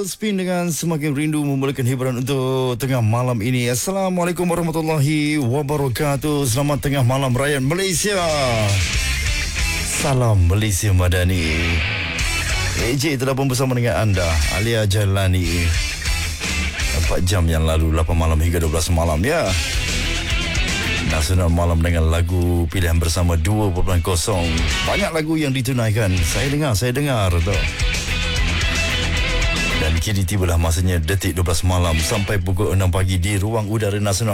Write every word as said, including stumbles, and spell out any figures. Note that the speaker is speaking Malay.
Spin dengan Semakin Rindu memulakan hiburan untuk tengah malam ini. Assalamualaikum warahmatullahi wabarakatuh. Selamat tengah malam rakyat Malaysia. Salam Malaysia Madani. A J telah pun bersama dengan anda, Alia Jalani. empat jam yang lalu, lapan malam hingga dua belas malam ya. Nasional malam dengan lagu pilihan bersama dua titik kosong. Banyak lagu yang ditunaikan. Saya dengar, saya dengar tu. Dan kini tibalah masanya detik dua belas malam sampai pukul enam pagi di ruang udara nasional